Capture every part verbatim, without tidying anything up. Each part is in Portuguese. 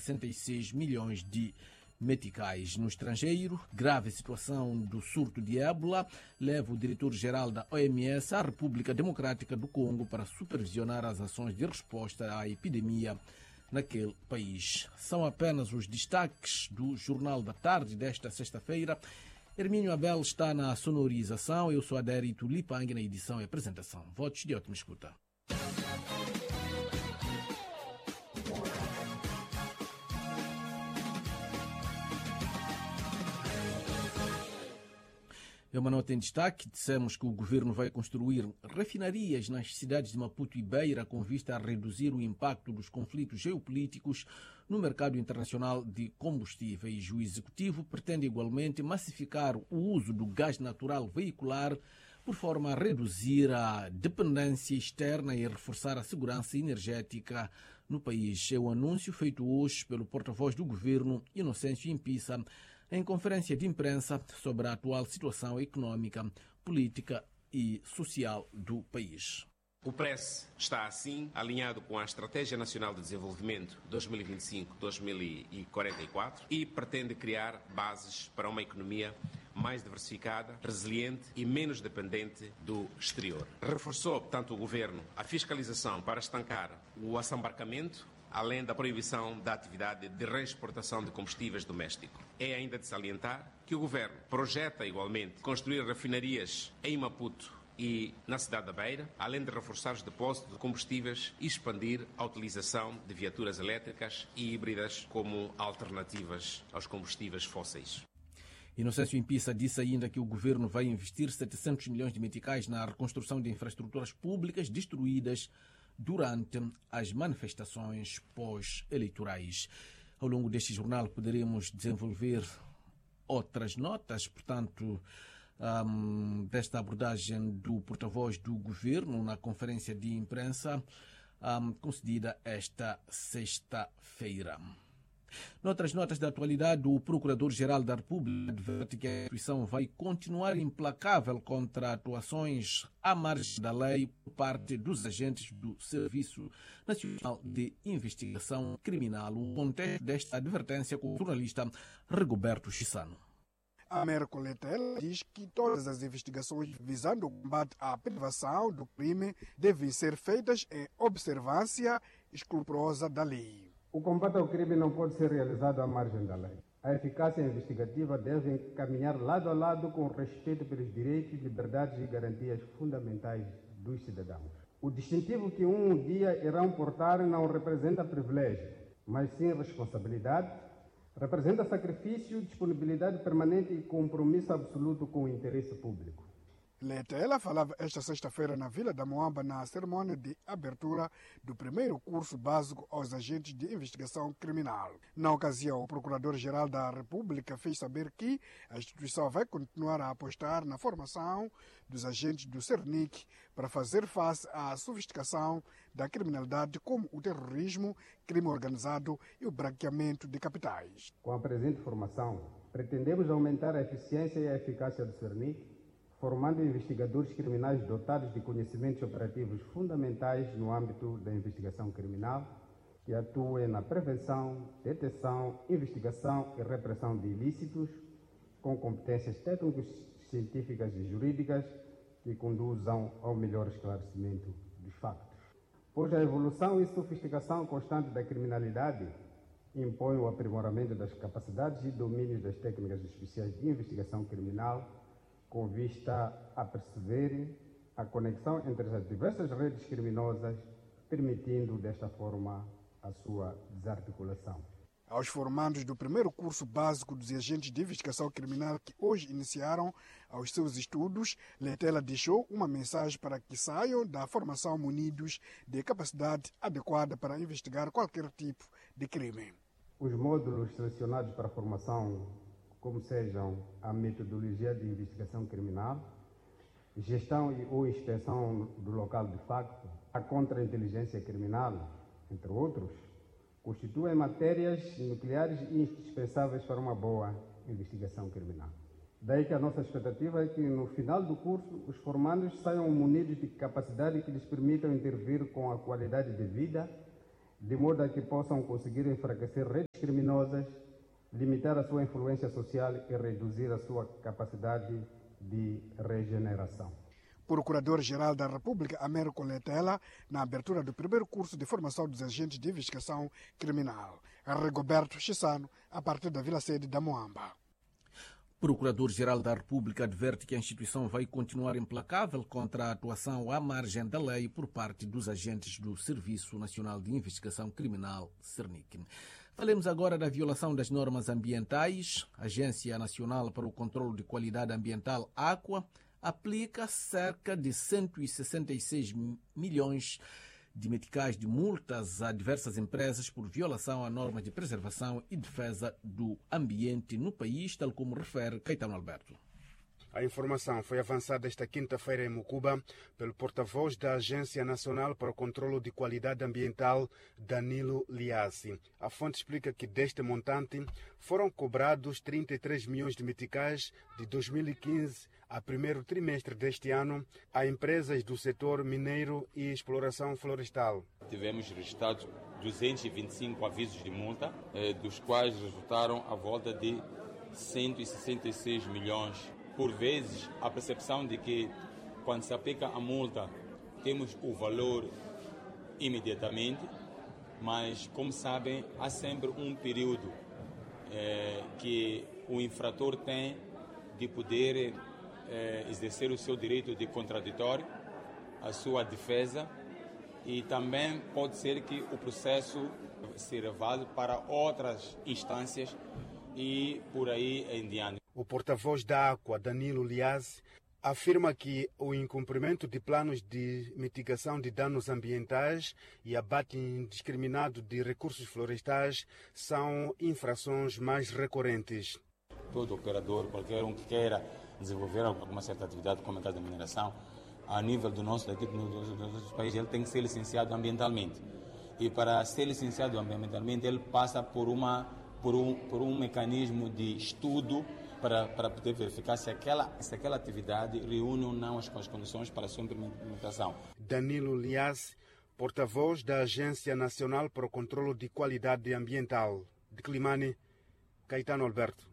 sessenta e seis milhões de meticais. No estrangeiro, grave situação do surto de ébola leva o diretor-geral da O M S à República Democrática do Congo para supervisionar as ações de resposta à epidemia naquele país. São apenas os destaques do Jornal da Tarde desta sexta-feira. Hermínio Abel está na sonorização, eu sou Adérito Lipang na edição e apresentação. Votos de ótima escuta. É uma nota em destaque. Dissemos que o governo vai construir refinarias nas cidades de Maputo e Beira com vista a reduzir o impacto dos conflitos geopolíticos no mercado internacional de combustíveis. O executivo pretende igualmente massificar o uso do gás natural veicular por forma a reduzir a dependência externa e reforçar a segurança energética no país. É o anúncio feito hoje pelo porta-voz do governo, Inocêncio Impissa, em conferência de imprensa sobre a atual situação econômica, política e social do país. O P R E S está, assim, alinhado com a Estratégia Nacional de Desenvolvimento dois mil e vinte e cinco a dois mil e quarenta e quatro e pretende criar bases para uma economia mais diversificada, resiliente e menos dependente do exterior. Reforçou, portanto, o Governo a fiscalização para estancar o assambarcamento, além da proibição da atividade de reexportação de combustíveis domésticos. É ainda de salientar que o Governo projeta, igualmente, construir refinarias em Maputo e na cidade da Beira, além de reforçar os depósitos de combustíveis e expandir a utilização de viaturas elétricas e híbridas como alternativas aos combustíveis fósseis. Inocêncio Impissa disse ainda que o governo vai investir setecentos milhões de meticais na reconstrução de infraestruturas públicas destruídas durante as manifestações pós-eleitorais. Ao longo deste jornal poderemos desenvolver outras notas, portanto, um, desta abordagem do porta-voz do governo na conferência de imprensa um, concedida esta sexta-feira. Noutras notas da atualidade, o Procurador-Geral da República adverte que a instituição vai continuar implacável contra atuações à margem da lei por parte dos agentes do Serviço Nacional de Investigação Criminal. O contexto desta advertência com o jornalista Rigoberto Chissano. A Mercoletel diz que todas as investigações visando o combate à privação do crime devem ser feitas em observância escrupulosa da lei. O combate ao crime não pode ser realizado à margem da lei. A eficácia investigativa deve caminhar lado a lado com o respeito pelos direitos, liberdades e garantias fundamentais dos cidadãos. O distintivo que um dia irão portar não representa privilégio, mas sim responsabilidade, representa sacrifício, disponibilidade permanente e compromisso absoluto com o interesse público. Letela falava esta sexta-feira na Vila da Moamba na cerimônia de abertura do primeiro curso básico aos agentes de investigação criminal. Na ocasião, o Procurador-Geral da República fez saber que a instituição vai continuar a apostar na formação dos agentes do CERNIC para fazer face à sofisticação da criminalidade como o terrorismo, crime organizado e o branqueamento de capitais. Com a presente formação, pretendemos aumentar a eficiência e a eficácia do CERNIC, formando investigadores criminais dotados de conhecimentos operativos fundamentais no âmbito da investigação criminal, que atuem na prevenção, detecção, investigação e repressão de ilícitos, com competências técnicas, científicas e jurídicas que conduzam ao melhor esclarecimento dos factos. Pois a evolução e sofisticação constante da criminalidade impõe o aprimoramento das capacidades e domínios das técnicas especiais de investigação criminal, com vista a perceber a conexão entre as diversas redes criminosas, permitindo desta forma a sua desarticulação. Aos formandos do primeiro curso básico dos agentes de investigação criminal que hoje iniciaram aos seus estudos, Letela deixou uma mensagem para que saiam da formação munidos de capacidade adequada para investigar qualquer tipo de crime. Os módulos selecionados para a formação, como sejam a metodologia de investigação criminal, gestão e ou inspeção do local de facto, a contra-inteligência criminal, entre outros, constituem matérias nucleares e indispensáveis para uma boa investigação criminal. Daí que a nossa expectativa é que no final do curso os formandos saiam munidos de capacidade que lhes permitam intervir com a qualidade de vida de modo a que possam conseguir enfraquecer redes criminosas, limitar a sua influência social e reduzir a sua capacidade de regeneração. Procurador-Geral da República, Américo Letela, na abertura do primeiro curso de formação dos agentes de investigação criminal. Rigoberto Chissano, a partir da vila-sede da Moamba. Procurador-Geral da República adverte que a instituição vai continuar implacável contra a atuação à margem da lei por parte dos agentes do Serviço Nacional de Investigação Criminal, Cernic. Falemos agora da violação das normas ambientais. A Agência Nacional para o Controlo de Qualidade Ambiental, AQUA, aplica cerca de cento e sessenta e seis milhões de meticais de multas a diversas empresas por violação a normas de preservação e defesa do ambiente no país, tal como refere Caetano Alberto. A informação foi avançada esta quinta-feira em Mucuba pelo porta-voz da Agência Nacional para o Controlo de Qualidade Ambiental, Danilo Liassi. A fonte explica que deste montante foram cobrados trinta e três milhões de meticais de dois mil e quinze a primeiro trimestre deste ano a empresas do setor mineiro e exploração florestal. Tivemos registrados duzentos e vinte e cinco avisos de multa, dos quais resultaram a volta de cento e sessenta e seis milhões. Por vezes, a percepção de que quando se aplica a multa temos o valor imediatamente, mas, como sabem, há sempre um período eh, que o infrator tem de poder eh, exercer o seu direito de contraditório, a sua defesa, e também pode ser que o processo se revale para outras instâncias e por aí em diante. O porta-voz da AQUA, Danilo Liassi, afirma que o incumprimento de planos de mitigação de danos ambientais e abate indiscriminado de recursos florestais são infrações mais recorrentes. Todo operador, qualquer um que queira desenvolver alguma certa atividade, como é o caso da mineração, a nível do nosso, daqui do nosso país, ele tem que ser licenciado ambientalmente. E para ser licenciado ambientalmente, ele passa por, uma, por, um, por um mecanismo de estudo Para, para poder verificar se aquela, se aquela atividade reúne ou não as, as condições para a sua implementação. Danilo Liassi, porta-voz da Agência Nacional para o Controlo de Qualidade Ambiental. De Climane, Caetano Alberto.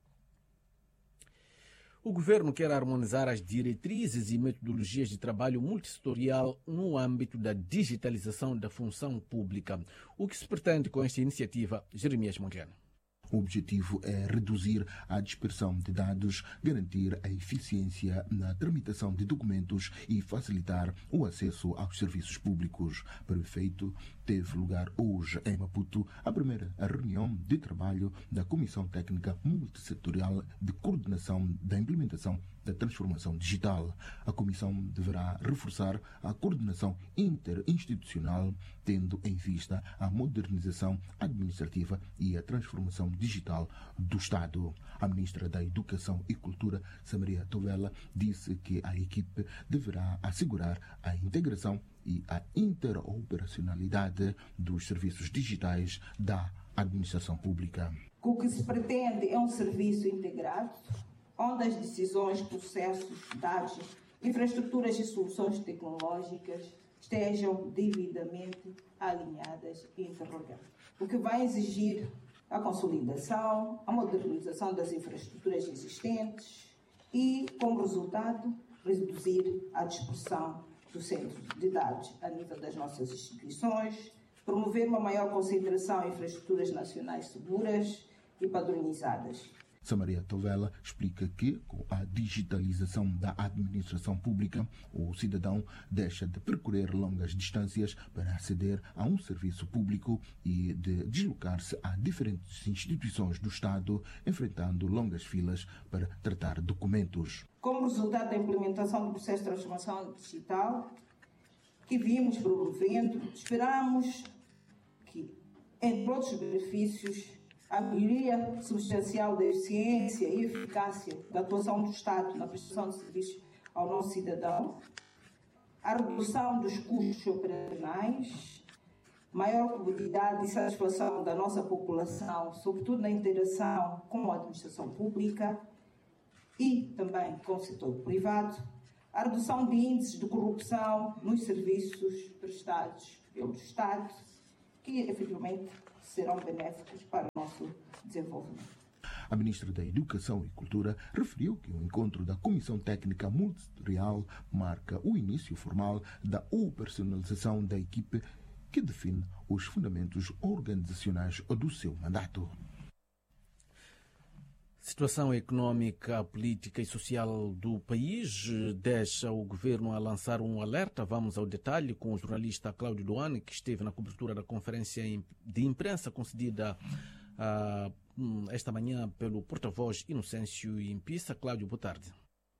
O governo quer harmonizar as diretrizes e metodologias de trabalho multissetorial no âmbito da digitalização da função pública. O que se pretende com esta iniciativa, Jeremias Monteano? O objetivo é reduzir a dispersão de dados, garantir a eficiência na tramitação de documentos e facilitar o acesso aos serviços públicos. Para o efeito, teve lugar hoje em Maputo a primeira reunião de trabalho da Comissão Técnica Multissetorial de Coordenação da Implementação da Transformação Digital. A Comissão deverá reforçar a coordenação interinstitucional, tendo em vista a modernização administrativa e a transformação digital do Estado. A ministra da Educação e Cultura, Samaria Tovela, disse que a equipe deverá assegurar a integração e a interoperacionalidade dos serviços digitais da administração pública. O que se pretende é um serviço integrado, onde as decisões, processos, dados, infraestruturas e soluções tecnológicas estejam devidamente alinhadas e interligadas. O que vai exigir a consolidação, a modernização das infraestruturas existentes e, como resultado, reduzir a dispersão do centro de dados a nível das nossas instituições, promover uma maior concentração em infraestruturas nacionais seguras e padronizadas. Samaria Tovela explica que, com a digitalização da administração pública, o cidadão deixa de percorrer longas distâncias para aceder a um serviço público e de deslocar-se a diferentes instituições do Estado, enfrentando longas filas para tratar documentos. Como resultado da implementação do processo de transformação digital que vimos promovendo, esperamos que, entre outros benefícios, a melhoria substancial da eficiência e eficácia da atuação do Estado na prestação de serviços ao nosso cidadão, a redução dos custos operacionais, maior comodidade e satisfação da nossa população, sobretudo na interação com a administração pública e também com o setor privado, a redução de índices de corrupção nos serviços prestados pelo Estado que efetivamente serão benéficos para o nosso desenvolvimento. A ministra da Educação e Cultura referiu que o encontro da Comissão Técnica Multissetorial marca o início formal da operacionalização da equipe que define os fundamentos organizacionais do seu mandato. Situação econômica, política e social do país deixa o governo a lançar um alerta. Vamos ao detalhe com o jornalista Cláudio Duane, que esteve na cobertura da conferência de imprensa concedida uh, esta manhã pelo porta-voz Inocêncio Impissa. Cláudio, boa tarde.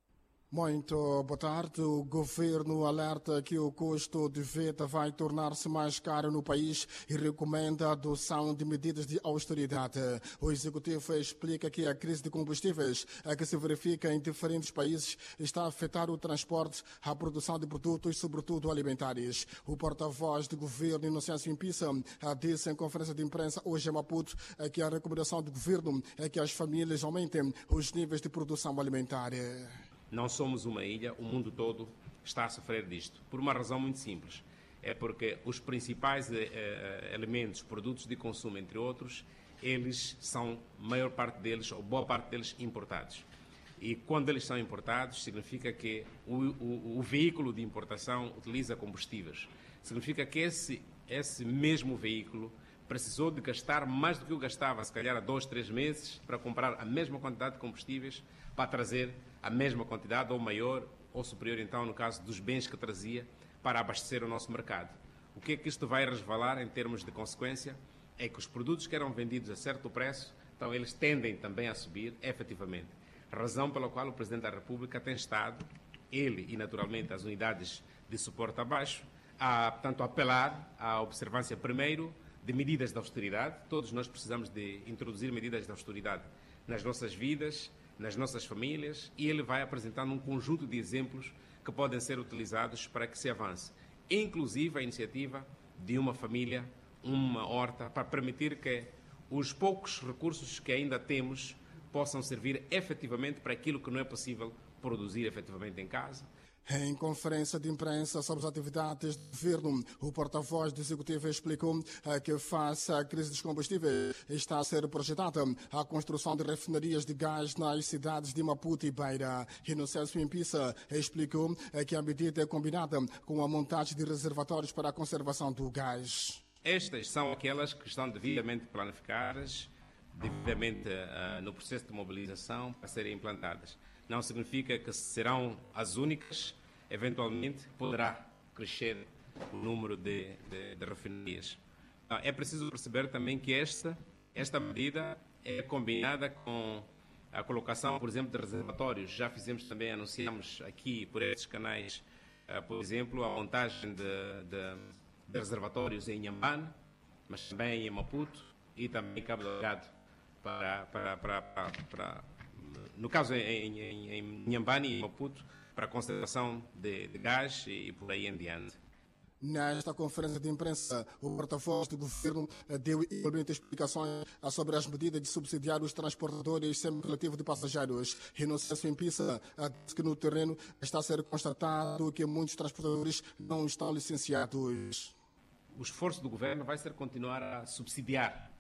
Muito boa tarde. O governo alerta que o custo de vida vai tornar-se mais caro no país e recomenda a adoção de medidas de austeridade. O executivo explica que a crise de combustíveis, a que se verifica em diferentes países, está a afetar o transporte, a produção de produtos, sobretudo alimentares. O porta-voz do governo, Inocêncio Impissa, disse em conferência de imprensa hoje em Maputo que a recomendação do governo é que as famílias aumentem os níveis de produção alimentar. Não somos uma ilha, o mundo todo está a sofrer disto, por uma razão muito simples. É porque os principais eh, elementos, produtos de consumo, entre outros, eles são, maior parte deles, ou boa parte deles, importados. E quando eles são importados, significa que o, o, o veículo de importação utiliza combustíveis. Significa que esse, esse mesmo veículo precisou de gastar mais do que o gastava, se calhar há dois, três meses, para comprar a mesma quantidade de combustíveis, para trazer a mesma quantidade, ou maior, ou superior, então, no caso dos bens que trazia, para abastecer o nosso mercado. O que é que isto vai resvalar em termos de consequência? É que os produtos que eram vendidos a certo preço, então eles tendem também a subir, efetivamente. Razão pela qual o Presidente da República tem estado, ele e, naturalmente, as unidades de suporte abaixo, a, portanto, apelar à observância, primeiro, de medidas de austeridade. Todos nós precisamos de introduzir medidas de austeridade nas nossas vidas, nas nossas famílias, e ele vai apresentando um conjunto de exemplos que podem ser utilizados para que se avance. Inclusive a iniciativa de uma família, uma horta, para permitir que os poucos recursos que ainda temos possam servir efetivamente para aquilo que não é possível produzir efetivamente em casa. Em conferência de imprensa sobre as atividades do governo, o porta-voz do executivo explicou que, face à crise dos combustíveis, está a ser projetada a construção de refinarias de gás nas cidades de Maputo e Beira. Inocêncio Impissa explicou que a medida é combinada com a montagem de reservatórios para a conservação do gás. Estas são aquelas que estão devidamente planificadas, devidamente uh, no processo de mobilização para serem implantadas. Não significa que serão as únicas, eventualmente poderá crescer o número de, de, de refinarias. É preciso perceber também que esta, esta medida é combinada com a colocação, por exemplo, de reservatórios. Já fizemos também, anunciamos aqui por estes canais, por exemplo, a montagem de, de, de reservatórios em Inhambane, mas também em Maputo e também em Cabo Delgado, para, para, para, para, para no caso em, em, em Inhambane e Maputo, para a conservação de, de gás e, e por aí em diante. Nesta conferência de imprensa, o porta-voz do governo deu igualmente explicações sobre as medidas de subsidiar os transportadores semi-coletivo de passageiros. Inocêncio Impissa disse que no terreno está a ser constatado que muitos transportadores não estão licenciados. O esforço do governo vai ser continuar a subsidiar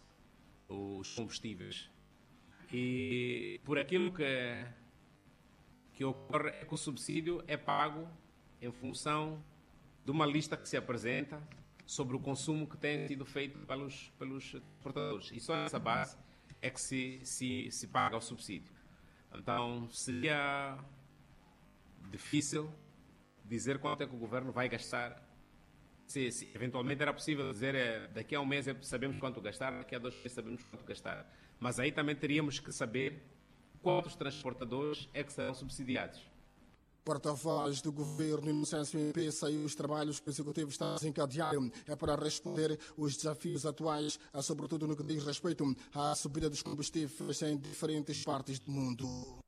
os combustíveis. E por aquilo que, que ocorre é que o subsídio é pago em função de uma lista que se apresenta sobre o consumo que tem sido feito pelos, pelos transportadores. E só nessa base é que se, se, se paga o subsídio. Então, seria difícil dizer quanto é que o governo vai gastar. Se, se eventualmente era possível dizer é, daqui a um mês sabemos quanto gastar, daqui a dois meses sabemos quanto gastar. Mas aí também teríamos que saber quantos transportadores é que serão subsidiados. Porta-voz do governo Inocêncio Impissa e os trabalhos que o executivo está a desencadear é para responder os desafios atuais, sobretudo no que diz respeito à subida dos combustíveis em diferentes partes do mundo.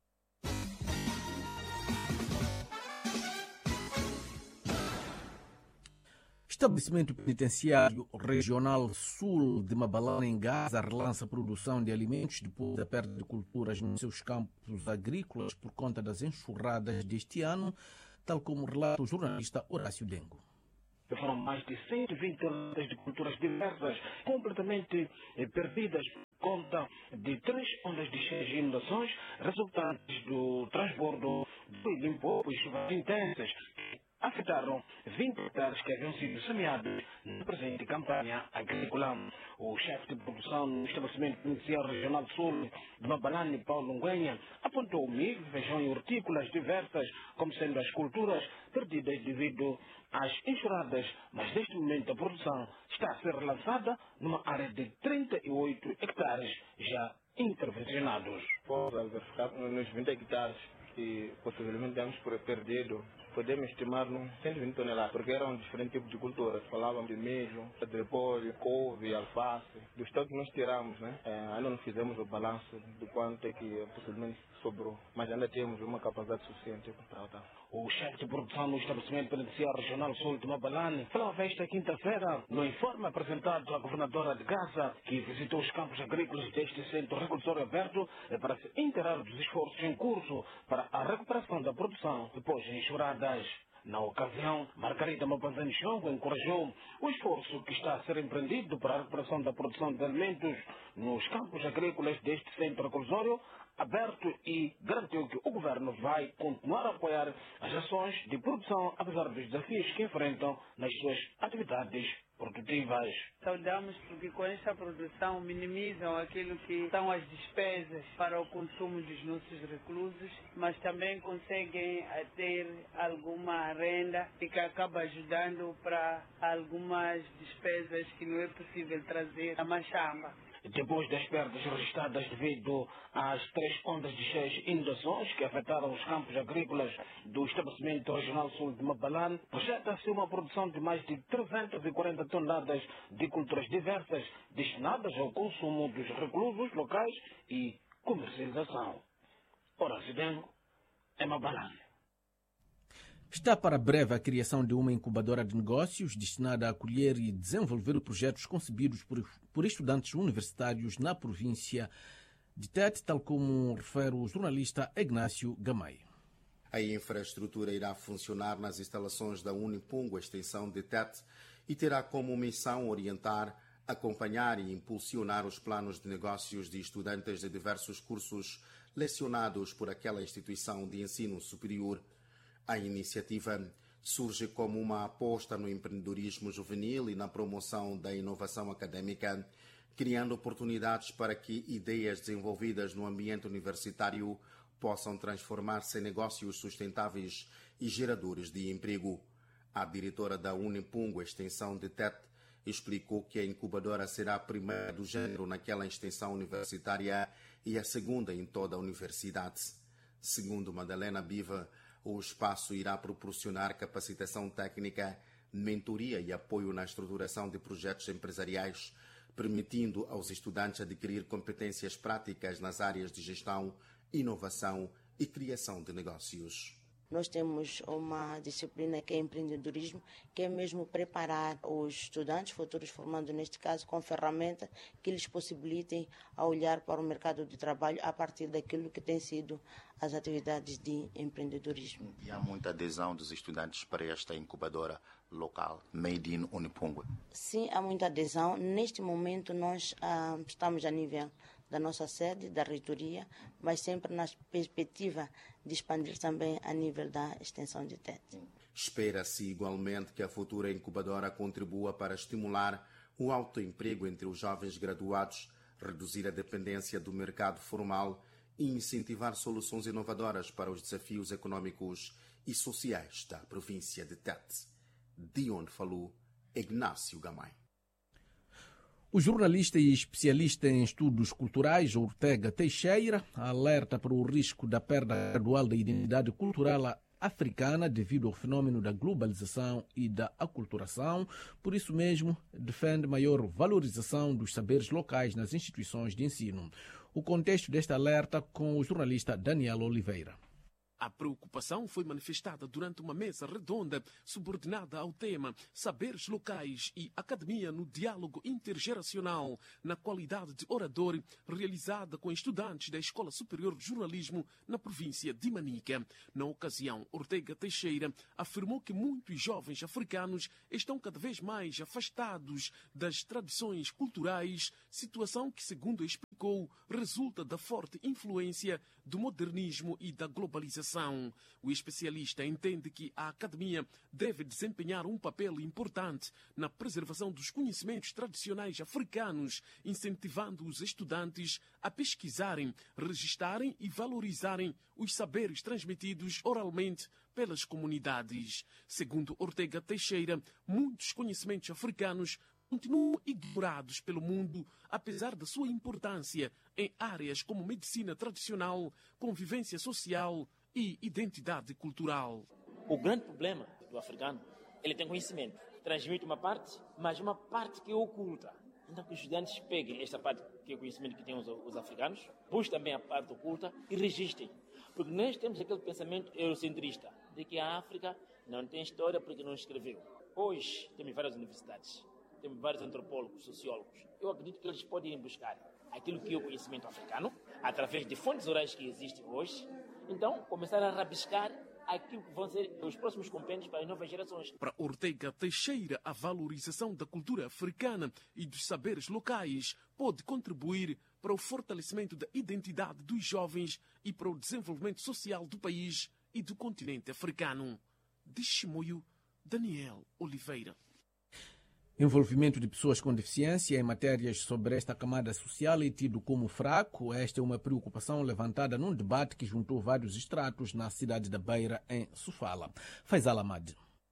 Estabelecimento Penitenciário Regional Sul de Mabalane, em Gaza, relança a produção de alimentos depois da perda de culturas nos seus campos agrícolas por conta das enxurradas deste ano, tal como relata o jornalista Horácio Dengo. foram mais de cento e vinte toneladas de culturas diversas, completamente eh, perdidas por conta de três ondas de cheias e inundações resultantes do transbordo do Limpopo e chuvas intensas. Afetaram vinte hectares que haviam sido semeados na presente campanha agrícola. O chefe de produção no estabelecimento penitenciário regional sul de Mabalane, Paulo Nguenha, apontou milho, feijão e hortícolas diversas como sendo as culturas perdidas devido às enxurradas, mas neste momento a produção está a ser relançada numa área de trinta e oito hectares já intervencionados. Podemos verificar nos vinte hectares que possivelmente temos perdido, podemos estimar no cento e vinte toneladas, porque eram diferentes tipos de culturas. Falávamos de milho, de repolho, couve, alface. Do estoque que nós tiramos, né? É, ainda não fizemos o balanço de quanto é que possivelmente sobrou, mas ainda temos uma capacidade suficiente para tratar. O chefe de produção no estabelecimento penitenciário regional sul de Mabalane falava esta quinta-feira no informe apresentado à governadora de Gaza, que visitou os campos agrícolas deste centro recolhedor aberto para se inteirar dos esforços em curso para a recuperação da produção depois de enxurradas. Na ocasião, Margarida Mapanzani Chongo encorajou o esforço que está a ser empreendido para a recuperação da produção de alimentos nos campos agrícolas deste centro recolhedor aberto e garantiu que o governo vai continuar a apoiar as ações de produção, apesar dos desafios que enfrentam nas suas atividades produtivas. Saudamos porque com esta produção minimizam aquilo que são as despesas para o consumo dos nossos reclusos, mas também conseguem ter alguma renda e que acaba ajudando para algumas despesas que não é possível trazer a Machamba. Depois das perdas registradas devido às três ondas de cheias e inundações que afetaram os campos agrícolas do estabelecimento regional sul de Mabalane, projeta-se uma produção de mais de trezentas e quarenta toneladas de culturas diversas destinadas ao consumo dos reclusos locais e comercialização. Ora, Zidengo, é Mabalane. Está para breve a criação de uma incubadora de negócios destinada a acolher e desenvolver projetos concebidos por, por estudantes universitários na província de Tete, tal como refere o jornalista Ignácio Gamay. A infraestrutura irá funcionar nas instalações da Unipungo, extensão de Tete, e terá como missão orientar, acompanhar e impulsionar os planos de negócios de estudantes de diversos cursos lecionados por aquela instituição de ensino superior. A iniciativa surge como uma aposta no empreendedorismo juvenil e na promoção da inovação académica, criando oportunidades para que ideias desenvolvidas no ambiente universitário possam transformar-se em negócios sustentáveis e geradores de emprego. A diretora da Unipungo, extensão de Tete, explicou que a incubadora será a primeira do género naquela extensão universitária e a segunda em toda a universidade. Segundo Madalena Biva, o espaço irá proporcionar capacitação técnica, mentoria e apoio na estruturação de projetos empresariais, permitindo aos estudantes adquirir competências práticas nas áreas de gestão, inovação e criação de negócios. Nós temos uma disciplina que é empreendedorismo, que é mesmo preparar os estudantes futuros formandos, neste caso, com ferramentas que lhes possibilitem a olhar para o mercado de trabalho a partir daquilo que tem sido as atividades de empreendedorismo. E há muita adesão dos estudantes para esta incubadora local, Made in Unipungo? Sim, há muita adesão. Neste momento nós ah, estamos a nível da nossa sede, da reitoria, mas sempre na perspectiva de expandir também a nível da extensão de Tete. Espera-se igualmente que a futura incubadora contribua para estimular o autoemprego entre os jovens graduados, reduzir a dependência do mercado formal e incentivar soluções inovadoras para os desafios econômicos e sociais da província de Tete. De onde falou Ignácio Gamay. O jornalista e especialista em estudos culturais, Ortega Teixeira, alerta para o risco da perda gradual da identidade cultural africana devido ao fenômeno da globalização e da aculturação. Por isso mesmo, defende maior valorização dos saberes locais nas instituições de ensino. O contexto deste alerta com o jornalista Daniel Oliveira. A preocupação foi manifestada durante uma mesa redonda subordinada ao tema Saberes Locais e Academia no Diálogo Intergeracional, na qualidade de orador, realizada com estudantes da Escola Superior de Jornalismo na província de Manica. Na ocasião, Ortega Teixeira afirmou que muitos jovens africanos estão cada vez mais afastados das tradições culturais, situação que, segundo explicou, resulta da forte influência do modernismo e da globalização. O especialista entende que a academia deve desempenhar um papel importante na preservação dos conhecimentos tradicionais africanos, incentivando os estudantes a pesquisarem, registarem e valorizarem os saberes transmitidos oralmente pelas comunidades. Segundo Ortega Teixeira, muitos conhecimentos africanos continuam ignorados pelo mundo, apesar da sua importância em áreas como medicina tradicional, convivência social e identidade cultural. O grande problema do africano, ele tem conhecimento, transmite uma parte, mas uma parte que é oculta. Então que os estudantes peguem esta parte que é o conhecimento que têm os, os africanos, busquem também a parte oculta e registrem. Porque nós temos aquele pensamento eurocentrista, de que a África não tem história porque não escreveu. Hoje temos várias universidades, temos vários antropólogos, sociólogos. Eu acredito que eles podem ir buscar aquilo que é o conhecimento africano, através de fontes orais que existem hoje, então começar a rabiscar aquilo que vão ser os próximos compêndios para as novas gerações. Para Ortega Teixeira, a valorização da cultura africana e dos saberes locais pode contribuir para o fortalecimento da identidade dos jovens e para o desenvolvimento social do país e do continente africano. De Chimoio, Daniel Oliveira. Envolvimento de pessoas com deficiência em matérias sobre esta camada social é tido como fraco. Esta é uma preocupação levantada num debate que juntou vários estratos na cidade da Beira, em Sofala. Faisal Ahmad.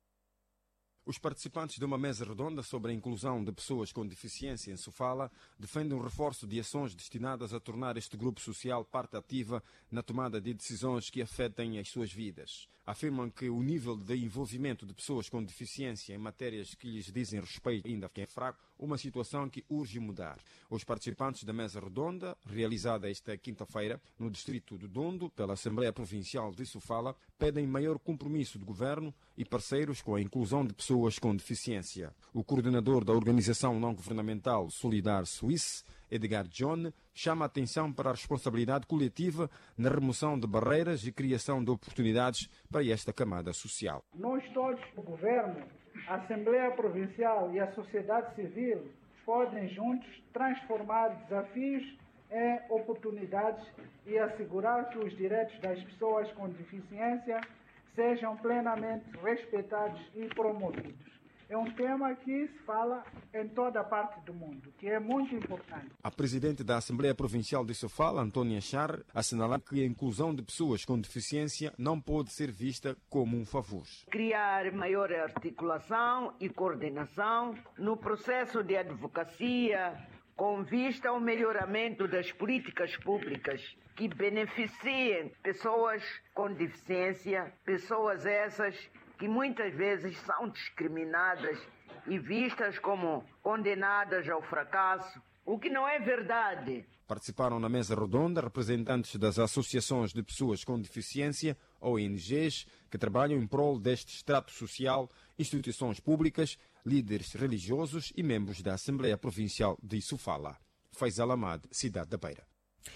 Os participantes de uma mesa redonda sobre a inclusão de pessoas com deficiência em Sofala defendem um reforço de ações destinadas a tornar este grupo social parte ativa na tomada de decisões que afetem as suas vidas. Afirmam que o nível de envolvimento de pessoas com deficiência em matérias que lhes dizem respeito ainda é fraco, uma situação que urge mudar. Os participantes da mesa redonda, realizada esta quinta-feira no distrito do Dondo pela Assembleia Provincial de Sofala, pedem maior compromisso do governo e parceiros com a inclusão de pessoas com deficiência. O coordenador da organização não-governamental Solidar Suisse, Edgar John, chama a atenção para a responsabilidade coletiva na remoção de barreiras e criação de oportunidades para esta camada social. Nós todos, o governo, a Assembleia Provincial e a sociedade civil, podem juntos transformar desafios em oportunidades e assegurar que os direitos das pessoas com deficiência sejam plenamente respeitados e promovidos. É um tema que se fala em toda a parte do mundo, que é muito importante. A presidente da Assembleia Provincial de Sofala, Antônia Char, assinala que a inclusão de pessoas com deficiência não pode ser vista como um favor. Criar maior articulação e coordenação no processo de advocacia com vista ao melhoramento das políticas públicas que beneficiem pessoas com deficiência, pessoas essas que muitas vezes são discriminadas e vistas como condenadas ao fracasso, o que não é verdade. Participaram na mesa redonda representantes das associações de pessoas com deficiência, O N Gs, que trabalham em prol deste extrato social, instituições públicas, líderes religiosos e membros da Assembleia Provincial de Sofala. Faisal Ahmad, Cidade da Beira.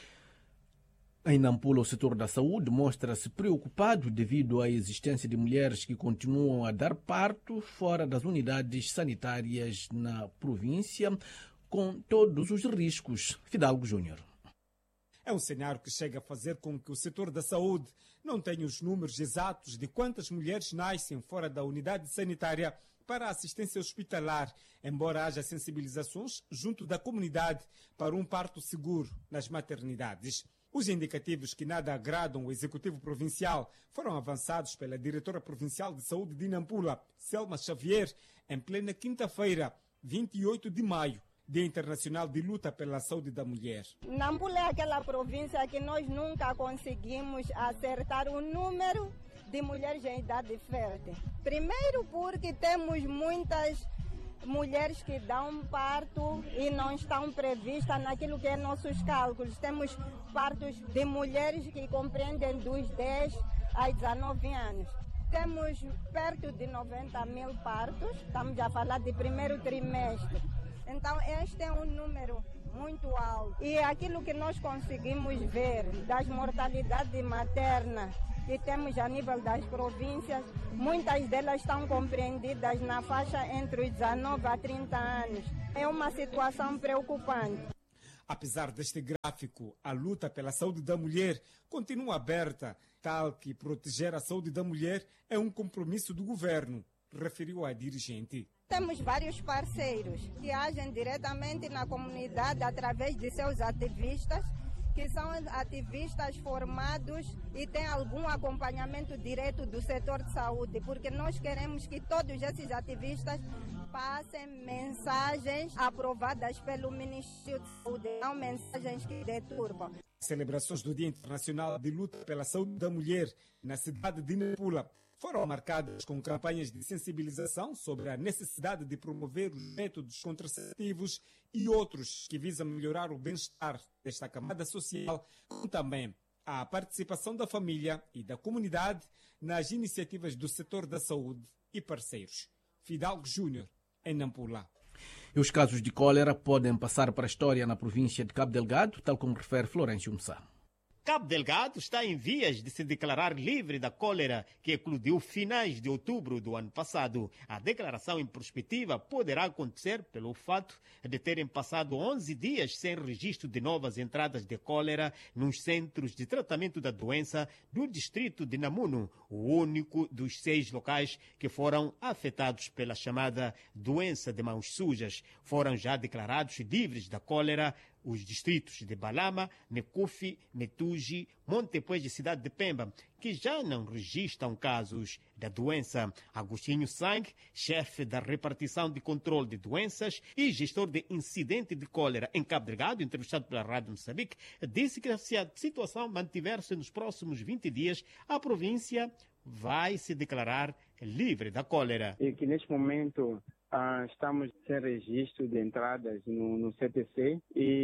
Em Nampula, o setor da saúde mostra-se preocupado devido à existência de mulheres que continuam a dar parto fora das unidades sanitárias na província, com todos os riscos. Fidalgo Júnior. É um cenário que chega a fazer com que o setor da saúde não tenha os números exatos de quantas mulheres nascem fora da unidade sanitária para a assistência hospitalar, embora haja sensibilizações junto da comunidade para um parto seguro nas maternidades. Os indicativos que nada agradam o Executivo Provincial foram avançados pela Diretora Provincial de Saúde de Nampula, Selma Xavier, em plena quinta-feira, vinte e oito de maio, Dia Internacional de Luta pela Saúde da Mulher. Nampula é aquela província que nós nunca conseguimos acertar o número de mulheres em idade fértil. Primeiro porque temos muitas mulheres que dão parto e não estão previstas naquilo que é nossos cálculos. Temos partos de mulheres que compreendem dos dez há dezanove anos. Temos perto de noventa mil partos, estamos a falar de primeiro trimestre. Então, este é um número muito alto. E aquilo que nós conseguimos ver das mortalidades maternas que temos a nível das províncias, muitas delas estão compreendidas na faixa entre os dezanove a trinta anos. É uma situação preocupante. Apesar deste gráfico, a luta pela saúde da mulher continua aberta, tal que proteger a saúde da mulher é um compromisso do governo, referiu a dirigente. Temos vários parceiros que agem diretamente na comunidade através de seus ativistas, que são ativistas formados e têm algum acompanhamento direto do setor de saúde, porque nós queremos que todos esses ativistas passem mensagens aprovadas pelo Ministério de Saúde, não mensagens que deturbam. Celebrações do Dia Internacional de Luta pela Saúde da Mulher na cidade de Nampula foram marcadas com campanhas de sensibilização sobre a necessidade de promover os métodos contraceptivos e outros que visam melhorar o bem-estar desta camada social, como também a participação da família e da comunidade nas iniciativas do setor da saúde e parceiros. Fidalgo Júnior, em Nampula. E os casos de cólera podem passar para a história na província de Cabo Delgado, tal como refere Florencio Mussá. Cabo Delgado está em vias de se declarar livre da cólera, que eclodiu finais de outubro do ano passado. A declaração em perspectiva poderá acontecer pelo fato de terem passado onze dias sem registro de novas entradas de cólera nos centros de tratamento da doença do distrito de Namuno, o único dos seis locais que foram afetados pela chamada doença de mãos sujas. Foram já declarados livres da cólera os distritos de Balama, Necufi, Metuji, Montepuez e Cidade de Pemba, que já não registram casos da doença. Agostinho Sang, chefe da repartição de controle de doenças e gestor de incidente de cólera em Cabo Delgado, entrevistado pela Rádio Moçambique, disse que se a situação mantiver-se nos próximos vinte dias, a província vai se declarar livre da cólera. E que neste momento Ah, estamos sem registro de entradas no, no C T C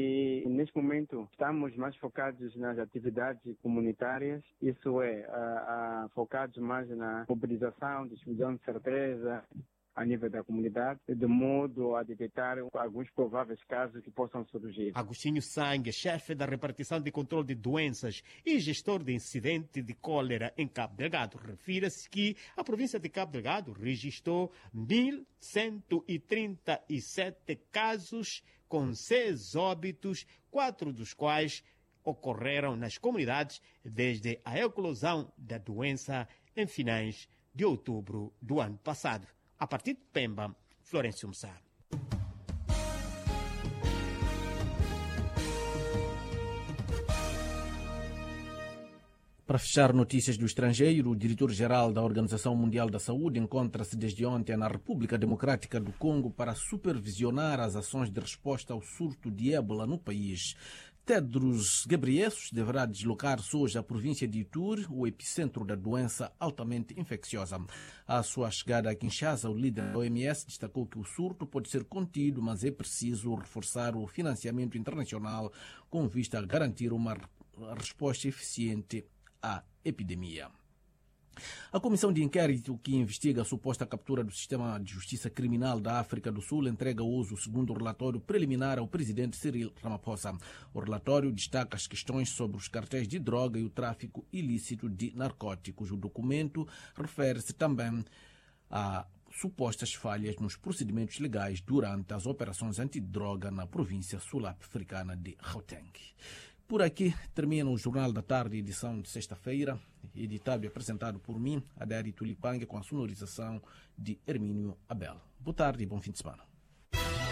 e neste momento estamos mais focados nas atividades comunitárias, isso é, ah, ah, focados mais na mobilização, distribuição de certeza a nível da comunidade, de modo a detectar alguns prováveis casos que possam surgir. Agostinho Sang, chefe da repartição de controle de doenças e gestor de incidente de cólera em Cabo Delgado, refere-se que a província de Cabo Delgado registrou mil cento e trinta e sete casos com seis óbitos, quatro dos quais ocorreram nas comunidades desde a eclosão da doença em finais de outubro do ano passado. A partir de Pemba, Florencio Mussá. Para fechar notícias do estrangeiro, o diretor-geral da Organização Mundial da Saúde encontra-se desde ontem na República Democrática do Congo para supervisionar as ações de resposta ao surto de ébola no país. Tedros Ghebreyesus deverá deslocar-se hoje à província de Ituri, o epicentro da doença altamente infecciosa. À sua chegada a Kinshasa, o líder da O M S destacou que o surto pode ser contido, mas é preciso reforçar o financiamento internacional com vista a garantir uma resposta eficiente à epidemia. A Comissão de Inquérito que investiga a suposta captura do Sistema de Justiça Criminal da África do Sul entrega hoje o segundo relatório preliminar ao presidente Cyril Ramaphosa. O relatório destaca as questões sobre os cartéis de droga e o tráfico ilícito de narcóticos. O documento refere-se também a supostas falhas nos procedimentos legais durante as operações antidroga na província sul-africana de Gauteng. Por aqui termina o Jornal da Tarde, edição de sexta-feira, editado e apresentado por mim, Adérito Lipanga, com a sonorização de Hermínio Abel. Boa tarde e bom fim de semana.